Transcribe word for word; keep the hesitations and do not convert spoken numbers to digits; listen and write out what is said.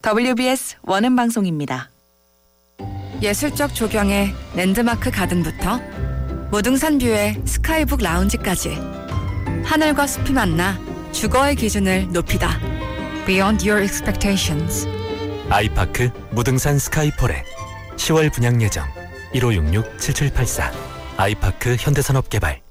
더블유비에스 원음방송입니다. 예술적 조경의 랜드마크 가든부터 무등산 뷰의 스카이북 라운지까지 하늘과 숲이 만나 주거의 기준을 높이다. Beyond your expectations. 아이파크 무등산 스카이포레 시월 분양 예정 일오육육 칠칠팔사 아이파크 현대산업개발.